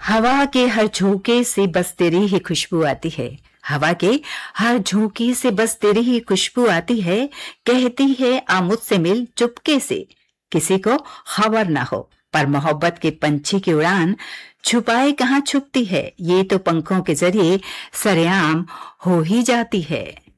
हवा के हर झोंके से बस तेरी ही खुशबू आती है। हवा के हर झोंके से बस तेरी ही खुशबू आती है। कहती है आ मुझसे मिल चुपके से, किसी को खबर ना हो। पर मोहब्बत के पंछी की उड़ान छुपाए कहाँ छुपती है, ये तो पंखों के जरिए सरेआम हो ही जाती है।